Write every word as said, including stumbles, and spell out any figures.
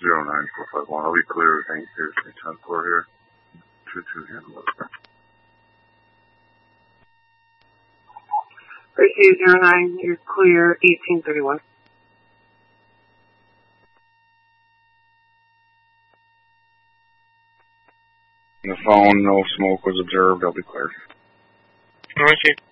zero nine four five one. I'll be clear. Thank you. ten four here. two two handle. Appreciate zero nine. You're clear. eighteen thirty-one. On the phone, no smoke was observed. I'll be clear. Roger.